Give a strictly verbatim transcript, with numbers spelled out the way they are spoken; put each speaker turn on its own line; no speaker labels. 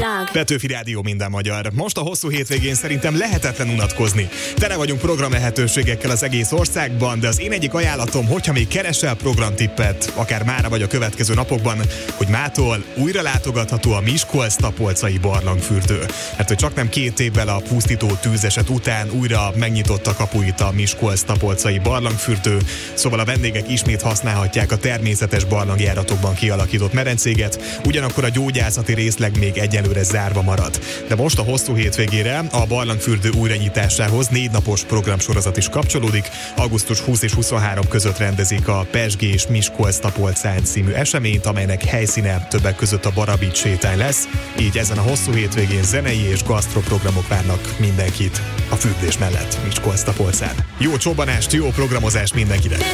Világ.
Petőfi Rádió, minden magyar. Most a hosszú hétvégén szerintem lehetetlen unatkozni. Tele vagyunk program lehetőségekkel az egész országban, de az én egyik ajánlatom, hogyha még keresel programtippet, akár mára vagy a következő napokban, hogy mától újra látogatható a Miskolc-Tapolcai barlangfürdő. Mert hogy csak nem két évvel a pusztító tűzeset után újra megnyitotta kapuit a Miskolc-Tapolcai barlangfürdő, szóval a vendégek ismét használhatják a természetes barlangjáratokban kialakított medencéget, ugyanakkor a gyógyászati részleg még egyelőre zárva marad. De most a hosszú hétvégére a barlangfürdő újranyitásához négy napos programsorozat is kapcsolódik. augusztus huszadika és huszonharmadika között rendezik a Pezsgés Miskolc-Tapolcán című eseményt, amelynek helyszíne többek között a Barabics sétány lesz. Így ezen a hosszú hétvégén zenei és gasztroprogramok várnak mindenkit a fürdés mellett Miskolc-Tapolcán. Jó csobbanást, jó programozást mindenkinek!